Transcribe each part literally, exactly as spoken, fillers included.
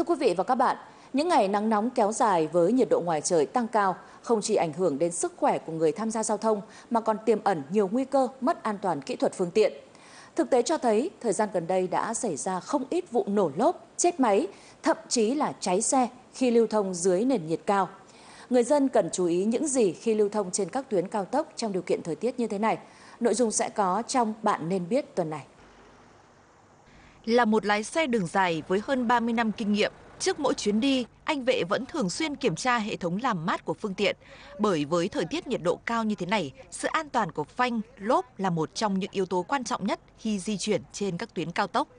Thưa quý vị và các bạn, những ngày nắng nóng kéo dài với nhiệt độ ngoài trời tăng cao không chỉ ảnh hưởng đến sức khỏe của người tham gia giao thông mà còn tiềm ẩn nhiều nguy cơ mất an toàn kỹ thuật phương tiện. Thực tế cho thấy, thời gian gần đây đã xảy ra không ít vụ nổ lốp, chết máy, thậm chí là cháy xe khi lưu thông dưới nền nhiệt cao. Người dân cần chú ý những gì khi lưu thông trên các tuyến cao tốc trong điều kiện thời tiết như thế này. Nội dung sẽ có trong Bạn Nên Biết tuần này. Là một lái xe đường dài với hơn ba mươi năm kinh nghiệm, trước mỗi chuyến đi, anh Vệ vẫn thường xuyên kiểm tra hệ thống làm mát của phương tiện. Bởi với thời tiết nhiệt độ cao như thế này, sự an toàn của phanh, lốp là một trong những yếu tố quan trọng nhất khi di chuyển trên các tuyến cao tốc.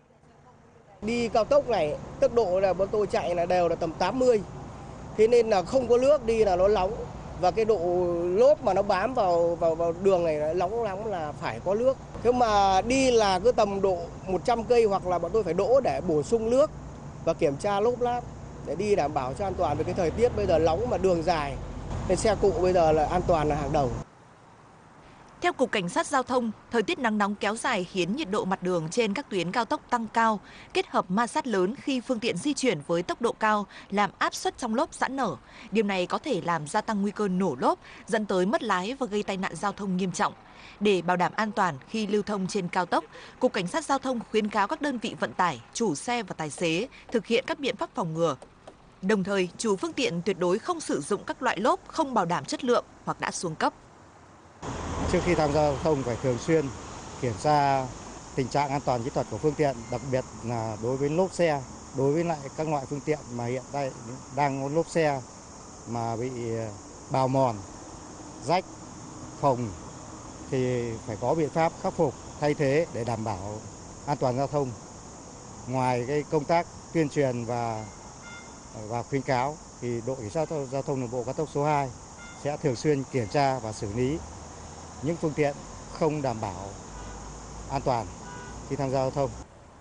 Đi cao tốc này, tốc độ là bọn tôi chạy là đều là tầm tám mươi. Thế nên là không có nước đi là nó nóng. Và cái độ lốp mà nó bám vào vào vào đường này nóng lắm là phải có nước. Thế mà đi là cứ tầm độ một trăm cây hoặc là bọn tôi phải đỗ để bổ sung nước và kiểm tra lốp láp để đi đảm bảo cho an toàn. Với cái thời tiết bây giờ nóng mà đường dài nên xe cộ bây giờ là an toàn là hàng đầu. Theo Cục Cảnh sát Giao thông, thời tiết nắng nóng kéo dài khiến nhiệt độ mặt đường trên các tuyến cao tốc tăng cao, kết hợp ma sát lớn khi phương tiện di chuyển với tốc độ cao làm áp suất trong lốp giãn nở. Điều này có thể làm gia tăng nguy cơ nổ lốp, dẫn tới mất lái và gây tai nạn giao thông nghiêm trọng. Để bảo đảm an toàn khi lưu thông trên cao tốc, Cục Cảnh sát Giao thông khuyến cáo các đơn vị vận tải, chủ xe và tài xế thực hiện các biện pháp phòng ngừa. Đồng thời, chủ phương tiện tuyệt đối không sử dụng các loại lốp không bảo đảm chất lượng hoặc đã xuống cấp. Trước khi tham gia giao thông phải thường xuyên kiểm tra tình trạng an toàn kỹ thuật của phương tiện, đặc biệt là đối với lốp xe, đối với lại các loại phương tiện mà hiện tại đang có lốp xe mà bị bào mòn, rách, phồng thì phải có biện pháp khắc phục, thay thế để đảm bảo an toàn giao thông. Ngoài cái công tác tuyên truyền và và khuyến cáo thì đội cảnh sát giao thông đường bộ cao tốc số hai sẽ thường xuyên kiểm tra và xử lý những phương tiện không đảm bảo an toàn khi tham gia giao thông.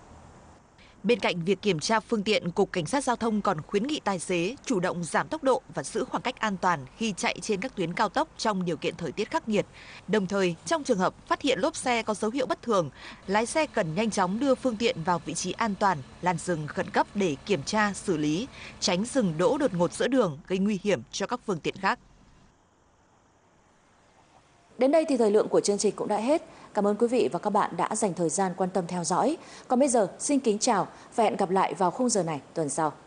Bên cạnh việc kiểm tra phương tiện, Cục Cảnh sát Giao thông còn khuyến nghị tài xế chủ động giảm tốc độ và giữ khoảng cách an toàn khi chạy trên các tuyến cao tốc trong điều kiện thời tiết khắc nghiệt. Đồng thời, trong trường hợp phát hiện lốp xe có dấu hiệu bất thường, lái xe cần nhanh chóng đưa phương tiện vào vị trí an toàn, làn dừng khẩn cấp để kiểm tra, xử lý, tránh dừng đỗ đột ngột giữa đường gây nguy hiểm cho các phương tiện khác. Đến đây thì thời lượng của chương trình cũng đã hết. Cảm ơn quý vị và các bạn đã dành thời gian quan tâm theo dõi. Còn bây giờ, xin kính chào và hẹn gặp lại vào khung giờ này tuần sau.